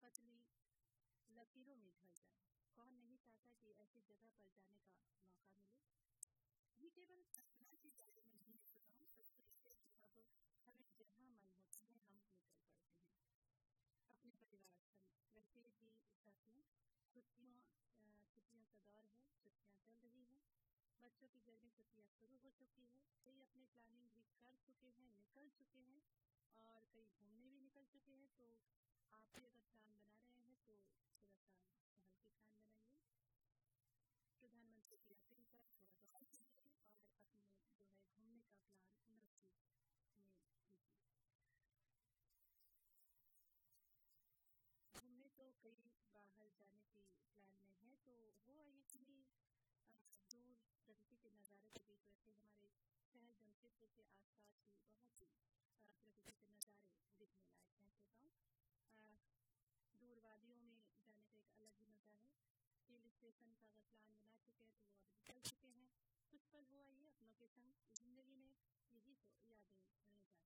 पतली लकीरों में ढल जाए। कौन नहीं चाहता कि ऐसी जगह पर जाने का मौका मिले। ये केवल कल्पना के बारे में नहीं बताऊं, अब हमें जहाँ मन होता है हम निकल पड़ते हैं अपने परिवार संग। वैसे भी साथियों, छुट्टियों का दौर है, छुट्टियाँ चल रही हैं, बच्चों की गर्मी छुट्टियाँ शुरू हो चुकी है। कई अपने प्लानिंग भी कर चुके हैं, निकल चुके हैं और कई घूमने भी निकल चुके हैं। तो आप भी अगर प्लान बना रहे हैं तो थोड़ा सा संभल के प्लान बनाइए। प्रधानमंत्री की अपील पर थोड़ा गौर कीजिए और अपने जो है घूमने का प्लान नजदीक में कीजिए। घूमने तो कई बाहर जाने की प्लान में है, तो वो आइए कि दूर प्रकृति के नज़ारे के बीच वैसे हमारे शहर जमशेदपुर के आसपास ही बहुत ही प्रकृति के नज़ारे दिखने लायक हैं। तो दूर वादियों में जाने का एक अलग ही मजा है। हिल स्टेशन का अगर प्लान बना चुके हैं तो वो अभी निकल चुके हैं। कुछ पल हो आइए अपनों के संग। जिंदगी में यही तो यादें रह जाती